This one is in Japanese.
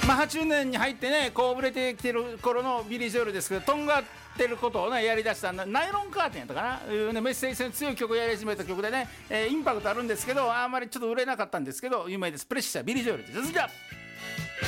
80年に入ってねこう売れてきてる頃のビリー・ジョエルですけど、とんがってることをねやりだしたナイロンカーテンやったかな、メッセージ性の強い曲をやり始めた曲でね、インパクトあるんですけどあんまりちょっと売れなかったんですけど有名です。プレッシャービリー・ジョエルです。じゃあ